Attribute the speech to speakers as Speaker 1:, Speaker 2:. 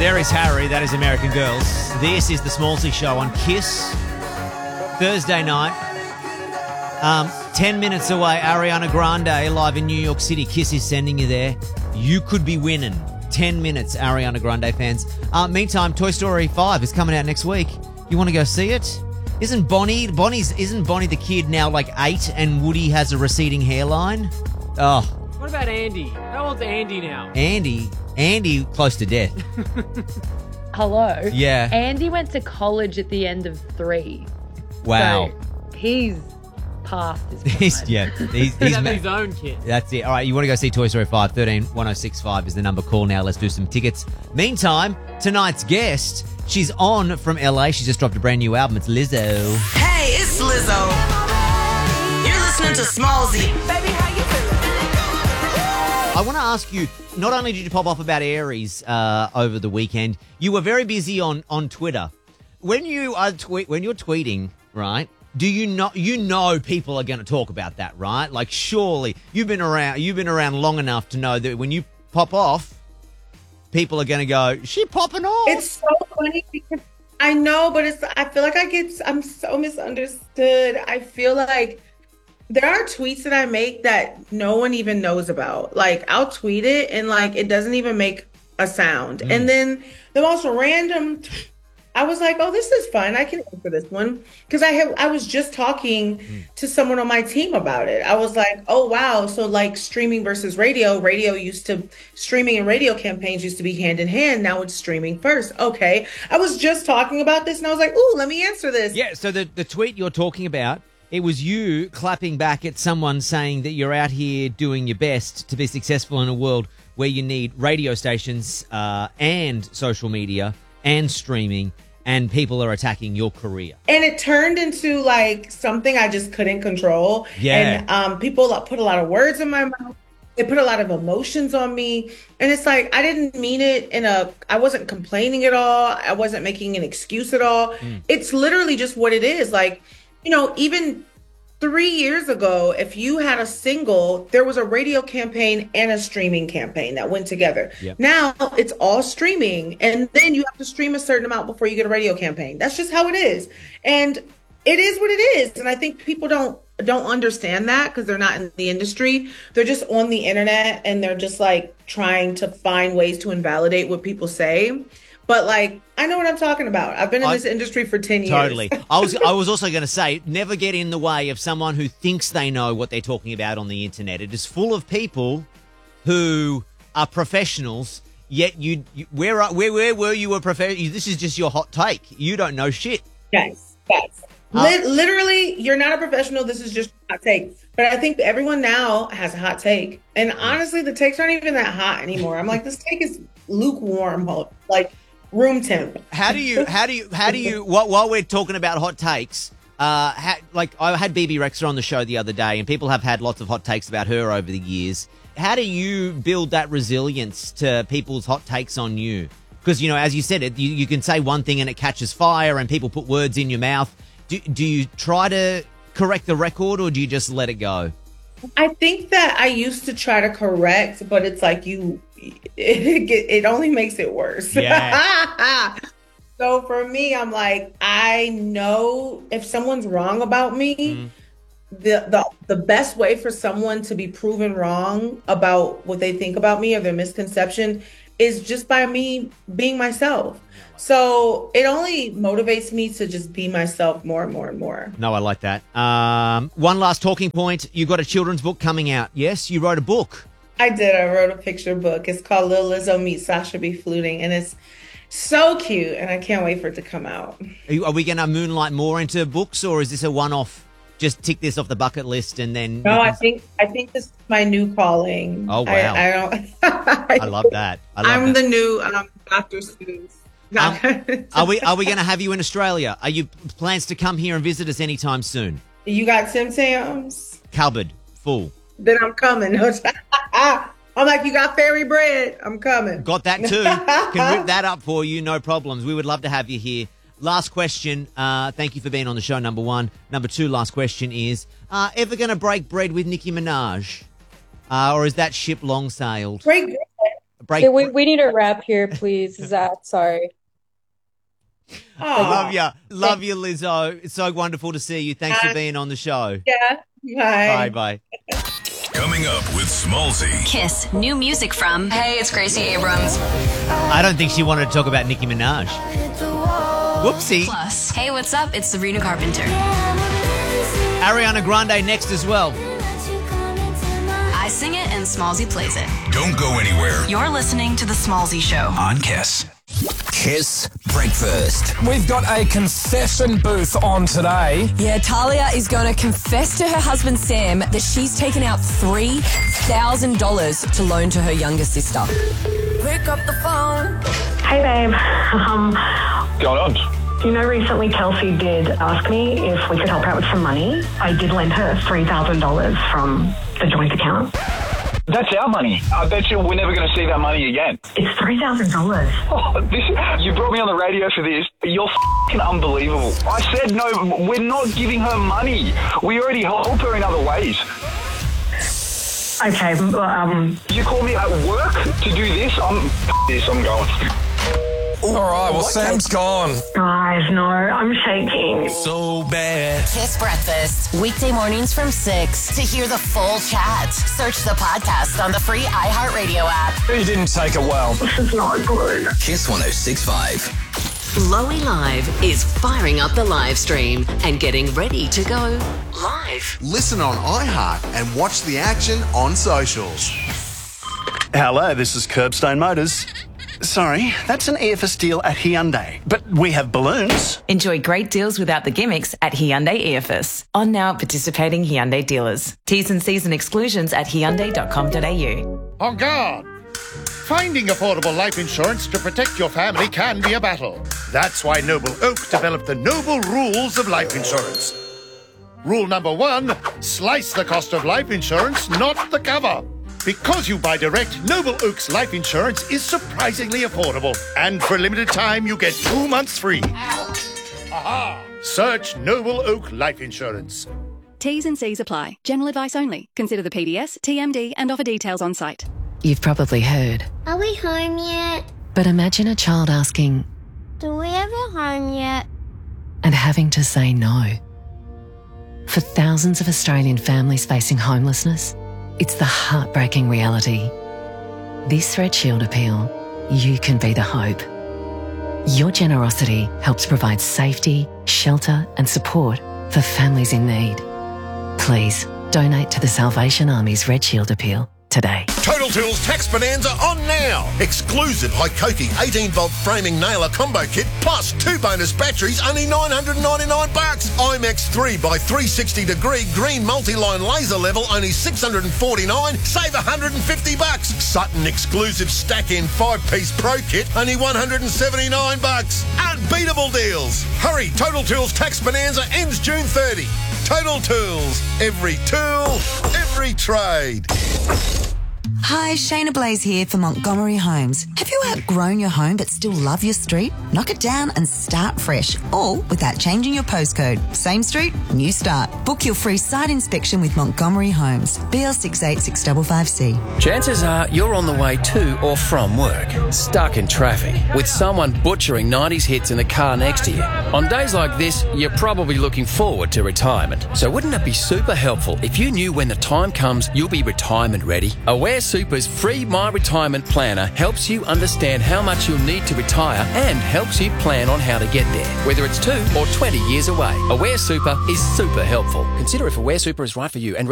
Speaker 1: There is Harry. That is American Girls. This is the Smallsy Show on Kiss. Thursday night. 10 minutes away, Ariana Grande live in New York City. Kiss is sending you there. You could be winning 10 minutes, Ariana Grande fans. Meantime, Toy Story 5 is coming out next week. You want to go see it? Isn't Bonnie the kid now like 8 and Woody has a receding hairline? Oh.
Speaker 2: What about Andy? How old's Andy now?
Speaker 1: Andy close to death.
Speaker 3: Hello?
Speaker 1: Yeah.
Speaker 3: Andy went to college at the end of 3.
Speaker 1: Wow.
Speaker 3: So he's past his prime.
Speaker 1: He's
Speaker 2: Having his own kid.
Speaker 1: That's it. All right, you want to go see Toy Story 5? 13-1065 is the number. Call now. Let's do some tickets. Meantime, tonight's guest, she's on from LA. She just dropped a brand new album. It's Lizzo.
Speaker 4: Hey, it's Lizzo. You're listening to Smallsy. Baby, how you feeling?
Speaker 1: I want to ask you, not only did you pop off about Aries over the weekend, you were very busy on Twitter. When you're tweeting, right? Do you know people are going to talk about that, right? Like, surely you've been around long enough to know that when you pop off, people are going to go, "She popping off."
Speaker 5: It's so funny because I know, but I feel like I'm so misunderstood. I feel like there are tweets that I make that no one even knows about. Like, I'll tweet it and like it doesn't even make a sound. And then the most random I was like, oh, this is fun. I can answer this one. Because I was just talking to someone on my team about it. I was like, oh, wow. So like streaming versus radio. Streaming and radio campaigns used to be hand in hand. Now it's streaming first. Okay. I was just talking about this and I was like, ooh, let me answer this.
Speaker 1: Yeah, so the tweet you're talking about, it was you clapping back at someone saying that you're out here doing your best to be successful in a world where you need radio stations and social media and streaming, and people are attacking your career.
Speaker 5: And it turned into like something I just couldn't control.
Speaker 1: Yeah.
Speaker 5: And people put a lot of words in my mouth. They put a lot of emotions on me. And it's like, I didn't mean it I wasn't complaining at all. I wasn't making an excuse at all. It's literally just what it is. Like, even 3 years ago, if you had a single, there was a radio campaign and a streaming campaign that went together.
Speaker 1: Yep.
Speaker 5: Now it's all streaming, and then you have to stream a certain amount before you get a radio campaign. That's just how it is. And it is what it is. And I think people don't understand that because they're not in the industry. They're just on the internet and they're just like trying to find ways to invalidate what people say. But like, I know what I'm talking about. I've been in this industry for 10 years.
Speaker 1: Totally. I was also going to say, never get in the way of someone who thinks they know what they're talking about on the internet. It is full of people who are professionals, yet where were you a professional? This is just your hot take. You don't know shit.
Speaker 5: Yes. Literally, you're not a professional. This is just a hot take. But I think everyone now has a hot take. And honestly, the takes aren't even that hot anymore. I'm like, this take is lukewarm, like room temp.
Speaker 1: How do you while we're talking about hot takes, I had BB Rexha on the show the other day, and people have had lots of hot takes about her over the years. How do you build that resilience to people's hot takes on you? Because, as you said, you can say one thing and it catches fire and people put words in your mouth. Do you try to correct the record or do you just let it go?
Speaker 5: I think that I used to try to correct, but it's like it only makes it worse.
Speaker 1: Yeah.
Speaker 5: So for me, I'm like, I know if someone's wrong about me, the best way for someone to be proven wrong about what they think about me or their misconception is just by me being myself. So it only motivates me to just be myself more and more and more.
Speaker 1: No, I like that. One last talking point. You got a children's book coming out. Yes, you wrote a book.
Speaker 5: I did. I wrote a picture book. It's called Lil Lizzo Meets Sasha B. Fluting, and it's so cute, and I can't wait for it to come out.
Speaker 1: Are we going to moonlight more into books, or is this a one-off? Just tick this off the bucket list and then...
Speaker 5: No, I think this is my new calling.
Speaker 1: Oh, wow.
Speaker 5: I don't...
Speaker 1: I love that.
Speaker 5: I'm the new Dr. Seuss.
Speaker 1: Are we going to have you in Australia? Are you plans to come here and visit us anytime soon?
Speaker 5: You got Tim Tams?
Speaker 1: Cupboard full.
Speaker 5: Then I'm coming. I'm like, you got fairy bread? I'm coming.
Speaker 1: Got that too. Can whip that up for you, no problems. We would love to have you here. Last question. Thank you for being on the show, number one. Number two, last question is, ever going to break bread with Nicki Minaj? Or is that ship long sailed?
Speaker 5: Break bread?
Speaker 1: break.
Speaker 6: Yeah, we need a wrap here, please, Zach. Sorry.
Speaker 1: Love you, Lizzo. It's so wonderful to see you. Thanks for being on the show.
Speaker 5: Yeah.
Speaker 1: Bye.
Speaker 7: Coming up with Smallzy.
Speaker 8: Kiss. New music from. Hey, it's Gracie Abrams.
Speaker 1: I don't think she wanted to talk about Nicki Minaj. Whoopsie.
Speaker 8: Plus. Hey, what's up? It's Sabrina Carpenter.
Speaker 1: Ariana Grande next as well.
Speaker 8: I sing it and Smallzy plays it.
Speaker 7: Don't go anywhere.
Speaker 8: You're listening to The Smallzy Show.
Speaker 7: On Kiss.
Speaker 9: Kiss Breakfast.
Speaker 10: We've got a confession booth on today.
Speaker 11: Yeah, Talia is going to confess to her husband Sam that she's taken out $3,000 to loan to her younger sister.
Speaker 4: Pick up the phone.
Speaker 12: Hey, babe.
Speaker 13: What's going on?
Speaker 12: You know, recently Kelsey did ask me if we could help her out with some money. I did lend her $3,000 from the joint account.
Speaker 13: That's our money. I bet you we're never going to see that money again.
Speaker 12: It's $3,000.
Speaker 13: Oh, you brought me on the radio for this. You're f***ing unbelievable. I said no, we're not giving her money. We already help her in other ways.
Speaker 12: Okay,
Speaker 13: You call me at work to do this? I'm going.
Speaker 10: All right, well, Sam's gone.
Speaker 12: Guys, no, I'm shaking.
Speaker 9: So bad.
Speaker 4: Kiss Breakfast. Weekday mornings from 6. To hear the full chat, search the podcast on the free iHeartRadio app.
Speaker 10: You didn't take it well.
Speaker 12: This is not good.
Speaker 9: Kiss 106.5.
Speaker 8: Lowy Live is firing up the live stream and getting ready to go live.
Speaker 14: Listen on iHeart and watch the action on socials.
Speaker 15: Hello, this is Curbstone Motors. Sorry, that's an EFS deal at Hyundai, but we have balloons.
Speaker 16: Enjoy great deals without the gimmicks at Hyundai EFS. On now at participating Hyundai dealers. T's and C's and exclusions at hyundai.com.au.
Speaker 17: On guard! Finding affordable life insurance to protect your family can be a battle. That's why Noble Oak developed the Noble Rules of Life Insurance. Rule number 1, slice the cost of life insurance, not the cover. Because you buy direct, Noble Oak's life insurance is surprisingly affordable. And for a limited time, you get 2 months free. Aha! Search Noble Oak Life Insurance.
Speaker 18: T's and C's apply. General advice only. Consider the PDS, TMD, and offer details on site.
Speaker 19: You've probably heard.
Speaker 20: Are we home yet?
Speaker 19: But imagine a child asking,
Speaker 20: Do we ever home yet?
Speaker 19: and having to say no. For thousands of Australian families facing homelessness, it's the heartbreaking reality. This Red Shield appeal, you can be the hope. Your generosity helps provide safety, shelter and support for families in need. Please donate to the Salvation Army's Red Shield appeal today.
Speaker 21: Total Tools Tax Bonanza on now. Exclusive Hikoki 18-volt framing nailer combo kit plus 2 bonus batteries, only $999. IMAX 3x360-degree green multi-line laser level, only $649. Save $150. Sutton exclusive stack-in 5-piece pro kit, only $179. Unbeatable deals. Hurry, Total Tools Tax Bonanza ends June 30. Total Tools. Every tool, every trade.
Speaker 22: Hi, Shayna Blaze here for Montgomery Homes. Have you outgrown your home but still love your street? Knock it down and start fresh, all without changing your postcode. Same street, new start. Book your free site inspection with Montgomery Homes. BL686555C.
Speaker 23: Chances are you're on the way to or from work, stuck in traffic, with someone butchering 90s hits in the car next to you. On days like this, you're probably looking forward to retirement. So wouldn't it be super helpful if you knew when the time comes you'll be retirement ready? Aware Super's free My Retirement Planner helps you understand how much you'll need to retire and helps you plan on how to get there, whether it's 2 or 20 years away. Aware Super is super helpful. Consider if Aware Super is right for you and